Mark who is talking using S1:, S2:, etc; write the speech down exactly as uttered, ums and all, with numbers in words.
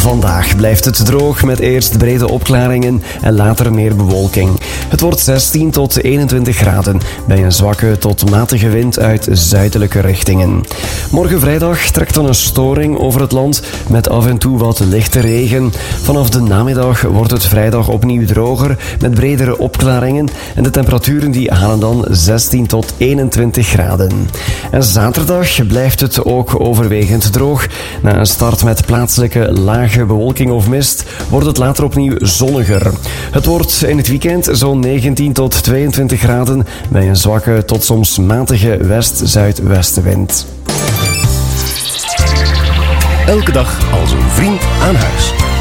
S1: Vandaag blijft het droog met eerst brede opklaringen en later meer bewolking. Het wordt zestien tot eenentwintig graden bij een zwakke tot matige wind uit zuidelijke richtingen. Morgen vrijdag trekt dan een storing over het land met af en toe wat lichte regen. Vanaf de namiddag wordt het vrijdag opnieuw droger met bredere opklaringen en de temperaturen die halen dan zestien tot eenentwintig graden. En zaterdag blijft het ook overwegend droog. Na een start met plaatselijke lage bewolking of mist wordt het later opnieuw zonniger. Het wordt in het weekend zo'n negentien tot tweeëntwintig graden bij een zwakke tot soms matige west-zuidwestenwind.
S2: Elke dag als een vriend aan huis.